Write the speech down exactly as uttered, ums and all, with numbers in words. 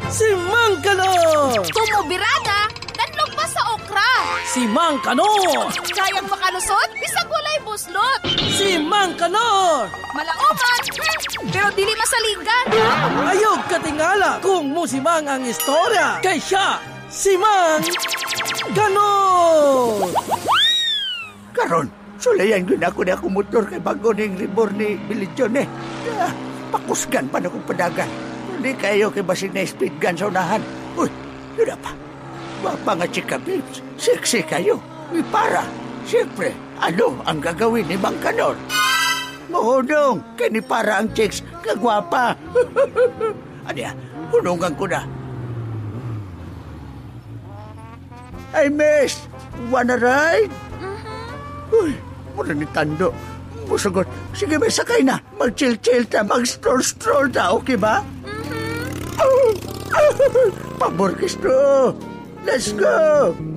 Si Mang Kanor! Tumubirada, danlog pa sa okra. Si Mang Kanor! Kayang makalusot, bisag walay buslot. Si Mang Kanor! Malauman, hmm, pero dili masaligan. Ayog katingala kung musimang ang istorya. Kay siya, si Mang Kanor! Karon, sulayan yun ako na akong motor kay bago ning libor ni Bilisyon eh. Ah, pakusgan pa na kong padagan. Hindi kayo kay basig na speed gun sa unahan. Uy, yun na pa. Wapa nga chika babes, sexy kayo. May para. Siyempre, ano ang gagawin ni Mang Kanor? Mahunong, kay ni para ang chicks, kagwapa. Ano hunungan ko na. Ay, miss, wanna ride? Uy, mula ni Tando. Musugot, sige may sakay na. Mag-chill-chill ta, mag-stroll-stroll ta, okay ba? Mm-hmm. Oh, pabor kisto. Let's go!